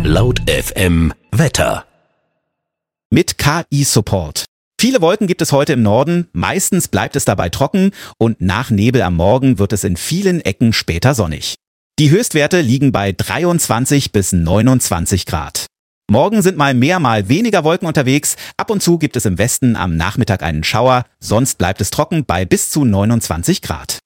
Laut FM Wetter. Mit KI-Support. Viele Wolken gibt es heute im Norden, meistens bleibt es dabei trocken und nach Nebel am Morgen wird es in vielen Ecken später sonnig. Die Höchstwerte liegen bei 23 bis 29 Grad. Morgen sind mal mehr, mal weniger Wolken unterwegs. Ab und zu gibt es im Westen am Nachmittag einen Schauer, sonst bleibt es trocken bei bis zu 29 Grad.